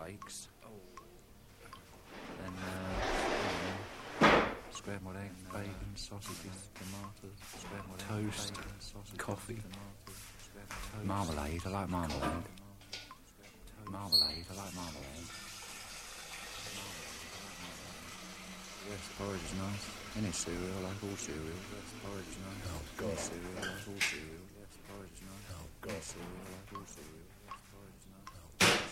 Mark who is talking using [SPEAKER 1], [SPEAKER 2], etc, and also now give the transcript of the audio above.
[SPEAKER 1] cornflakes. Then scrambled egg, bacon, sausages, tomatoes, toast, coffee, marmalade. I like marmalade. Marmalade. I like marmalade. Yes, porridge is nice. Any cereal, I like all cereal. Yes, porridge is nice. Oh, God. Any cereal, I like all cereal. Yes, porridge is nice. Oh, God. Any cereal, I like all cereal.